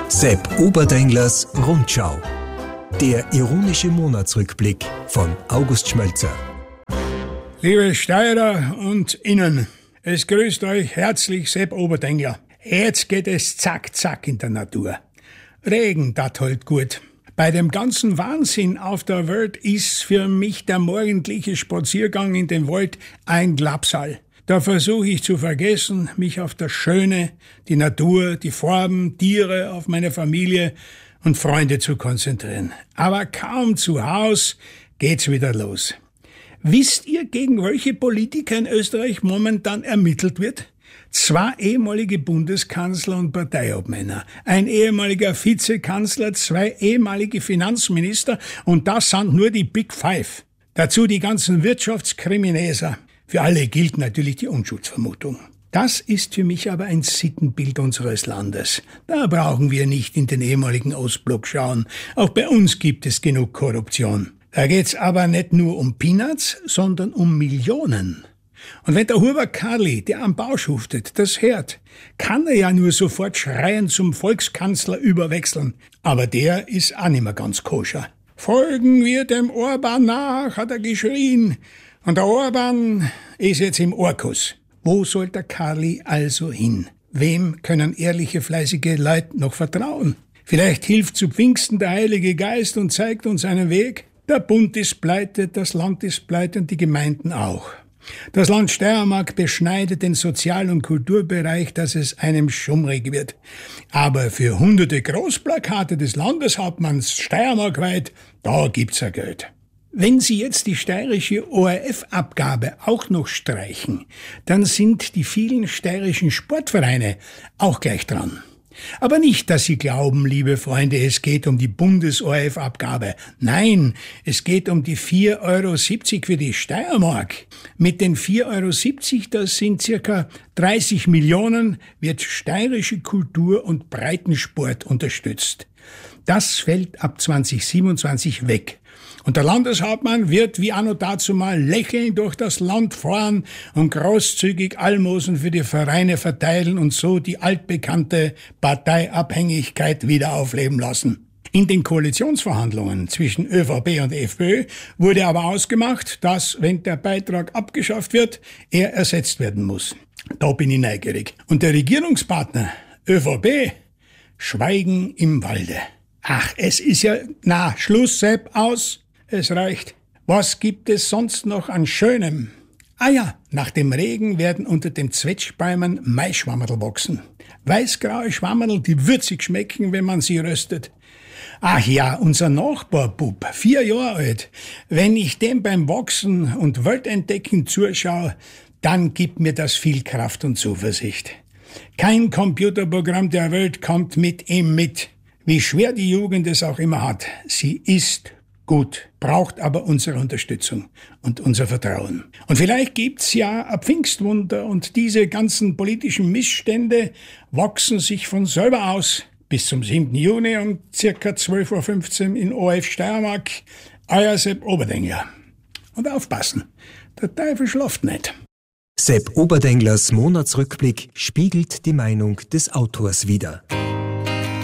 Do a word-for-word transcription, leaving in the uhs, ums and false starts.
Sepp Oberdenglers Rundschau. Der ironische Monatsrückblick von August Schmölzer. Liebe Steirer und Innen, es grüßt euch herzlich Sepp Oberdengler. Jetzt geht es zack, zack in der Natur. Regen, dat halt gut. Bei dem ganzen Wahnsinn auf der Welt ist für mich der morgendliche Spaziergang in den Wald ein Glabsal. Da versuche ich zu vergessen, mich auf das Schöne, die Natur, die Farben, Tiere, auf meine Familie und Freunde zu konzentrieren. Aber kaum zu Haus geht's wieder los. Wisst ihr, gegen welche Politiker in Österreich momentan ermittelt wird? Zwei ehemalige Bundeskanzler und Parteiobmänner, ein ehemaliger Vizekanzler, zwei ehemalige Finanzminister und das sind nur die Big Five. Dazu die ganzen Wirtschaftskriminäser. Für alle gilt natürlich die Unschuldsvermutung. Das ist für mich aber ein Sittenbild unseres Landes. Da brauchen wir nicht in den ehemaligen Ostblock schauen. Auch bei uns gibt es genug Korruption. Da geht's aber nicht nur um Peanuts, sondern um Millionen. Und wenn der Huber Karli, der am Bau schuftet, das hört, kann er ja nur sofort schreiend zum Volkskanzler überwechseln. Aber der ist auch nicht mehr ganz koscher. Folgen wir dem Orban nach, hat er geschrien. Und der Orban ist jetzt im Orkus. Wo soll der Karli also hin? Wem können ehrliche, fleißige Leute noch vertrauen? Vielleicht hilft zu Pfingsten der Heilige Geist und zeigt uns einen Weg. Der Bund ist pleite, das Land ist pleite und die Gemeinden auch. Das Land Steiermark beschneidet den Sozial- und Kulturbereich, dass es einem schummrig wird. Aber für hunderte Großplakate des Landeshauptmanns steiermarkweit, da gibt's ja Geld. Wenn Sie jetzt die steirische O R F-Abgabe auch noch streichen, dann sind die vielen steirischen Sportvereine auch gleich dran. Aber nicht, dass Sie glauben, liebe Freunde, es geht um die Bundes-O R F-Abgabe. Nein, es geht um die vier Euro siebzig für die Steiermark. Mit den vier Euro siebzig, das sind circa dreißig Millionen, wird steirische Kultur und Breitensport unterstützt. Das fällt ab zwanzig siebenundzwanzig weg. Und der Landeshauptmann wird wie anno dazumal lächelnd durch das Land fahren und großzügig Almosen für die Vereine verteilen und so die altbekannte Parteiabhängigkeit wieder aufleben lassen. In den Koalitionsverhandlungen zwischen ÖVP und FPÖ wurde aber ausgemacht, dass, wenn der Beitrag abgeschafft wird, er ersetzt werden muss. Da bin ich neugierig. Und der Regierungspartner ÖVP, Schweigen im Walde. Ach, es ist ja, na, Schluss, Sepp, aus. Es reicht. Was gibt es sonst noch an Schönem? Ah ja, nach dem Regen werden unter den Zwetschbäumen Maischwammerl wachsen. Weißgraue Schwammerl, die würzig schmecken, wenn man sie röstet. Ach ja, unser Nachbarbub, vier Jahre alt. Wenn ich dem beim Wachsen und Weltentdecken zuschaue, dann gibt mir das viel Kraft und Zuversicht. Kein Computerprogramm der Welt kommt mit ihm mit. Wie schwer die Jugend es auch immer hat, sie ist gut, braucht aber unsere Unterstützung und unser Vertrauen. Und vielleicht gibt's ja ein Pfingstwunder und diese ganzen politischen Missstände wachsen sich von selber aus. Bis zum siebten Juni um circa zwölf Uhr fünfzehn in O R F Steiermark, euer Sepp Oberdengler. Und aufpassen, der Teufel schlaft nicht. Sepp Oberdenglers Monatsrückblick spiegelt die Meinung des Autors wider.